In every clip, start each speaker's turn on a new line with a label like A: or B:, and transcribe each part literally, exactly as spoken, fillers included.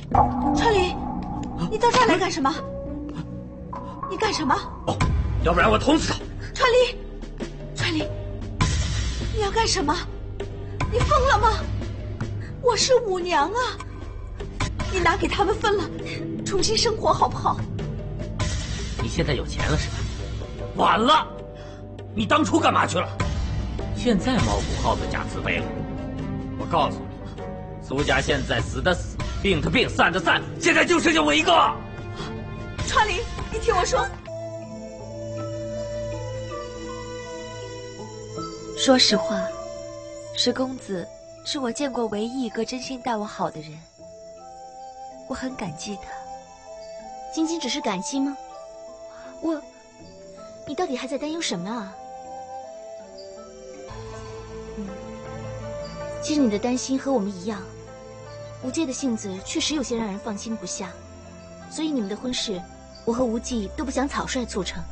A: 川林，你到这儿来干什么？你干什么？
B: 哦，要不然我捅死他！
A: 川林，川林，你要干什么？你疯了吗？我是舞娘啊！你拿给他们分了，重新生活好不好？
B: 你现在有钱了是吧？晚了，你当初干嘛去了？现在猫骨耗子假慈悲了。我告诉你，苏家现在死的死，病的病，散的散，现在就剩下我一个。
A: 川林，你听我说。
C: 说实话，石公子是我见过唯一一个真心待我好的人，我很感激他。
D: 仅仅只是感激吗？
C: 我，
D: 你到底还在担忧什么啊？嗯，其实你的担心和我们一样，无忌的性子确实有些让人放心不下，所以你们的婚事，我和无忌都不想草率促成。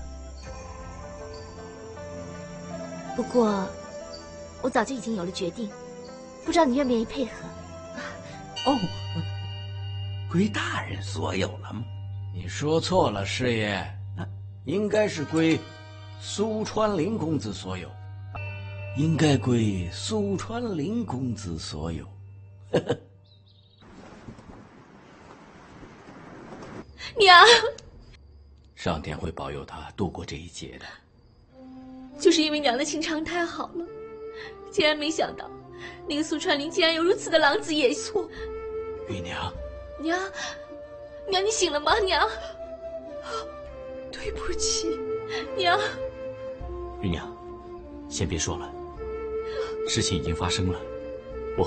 D: 不过，我早就已经有了决定，不知道你愿不愿意配合？
B: 哦，归大人所有了吗？
E: 你说错了，师爷，应该是归苏川林公子所有，应该归苏川林公子所有。
D: 娘，
E: 上天会保佑他度过这一劫的。
D: 就是因为娘的情长太好了，竟然没想到那个苏川林竟然有如此的狼子野心。
E: 玉娘，
D: 娘，娘你醒了吗？娘，
A: 对不起，
D: 娘。
B: 玉娘，先别说了，事情已经发生了。